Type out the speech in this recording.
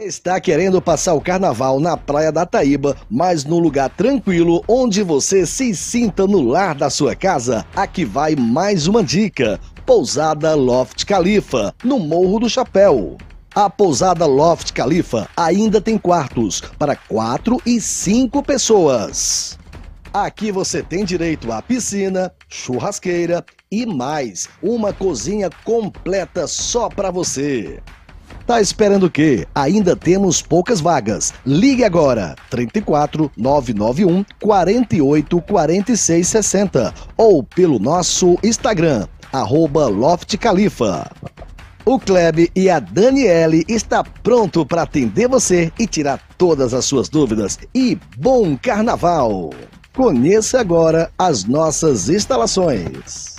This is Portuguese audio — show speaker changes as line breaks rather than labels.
Está querendo passar o carnaval na Praia da Taíba, mas num lugar tranquilo onde você se sinta no lar da sua casa? Aqui vai mais uma dica: Pousada Loft Khalifa, no Morro do Chapéu. A Pousada Loft Khalifa ainda tem quartos para 4 e 5 pessoas. Aqui você tem direito à piscina, churrasqueira e mais, uma cozinha completa só para você. Tá esperando o quê? Ainda temos poucas vagas. Ligue agora, 34 991 48 46 60 ou pelo nosso Instagram, @Loft Khalifa. O Kleb e a Daniele está pronto para atender você e tirar todas as suas dúvidas. E bom carnaval! Conheça agora as nossas instalações.